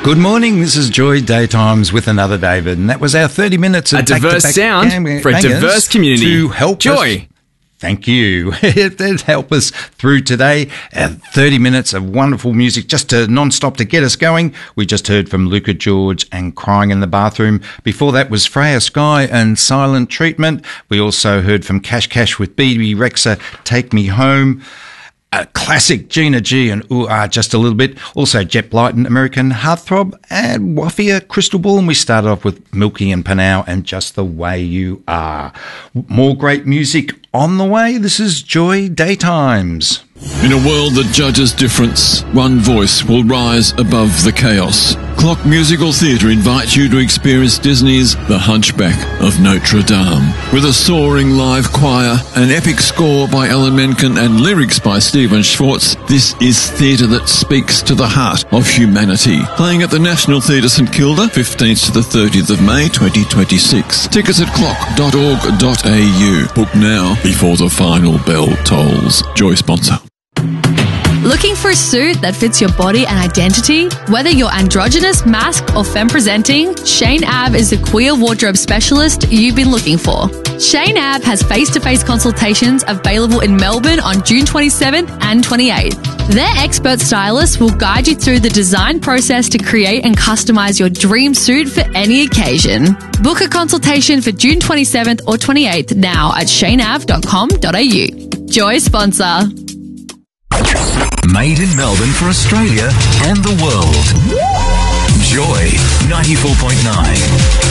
Good morning, this is Joy Daytimes with another David, and that was our 30 minutes of a diverse sound for a diverse community. To help Joy. Us. Thank you. It help us through today. 30 minutes of wonderful music just to non-stop to get us going. We just heard from Luca George and Crying in the Bathroom. Before that was Freya Sky and Silent Treatment. We also heard from Cash Cash with BB Rexa, Take Me Home. A classic Gina G and Ooh Ah just a little bit. Also Jet Blyton, American Heartthrob, and Waffia, Crystal Ball. And we started off with Milky and Panau and Just the Way You Are. More great music on the way. This is Joy Daytimes. In a world that judges difference, one voice will rise above the chaos. Clock Musical Theatre invites you to experience Disney's The Hunchback of Notre Dame. With a soaring live choir, an epic score by Alan Menken and lyrics by Stephen Schwartz, this is theatre that speaks to the heart of humanity. Playing at the National Theatre St Kilda, 15th to the 30th of May 2026. Tickets at clock.org.au. Book now before the final bell tolls. Joy sponsor. Looking for a suit that fits your body and identity? Whether you're androgynous, masked, or femme-presenting, Shane Ab is the queer wardrobe specialist you've been looking for. Shane Ab has face-to-face consultations available in Melbourne on June 27th and 28th. Their expert stylists will guide you through the design process to create and customize your dream suit for any occasion. Book a consultation for June 27th or 28th now at shaneav.com.au. Joy sponsor. Made in Melbourne for Australia and the world. Joy 94.9.